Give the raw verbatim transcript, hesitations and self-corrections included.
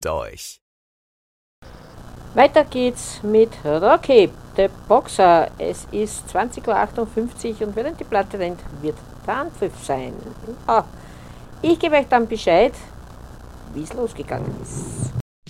durch. Weiter geht's mit Rocky, der Boxer. Es ist zwanzig Uhr achtundfünfzig und während die Platte rennt, wird der Anpfiff sein. Ah, ich gebe euch dann Bescheid, wie es losgegangen ist.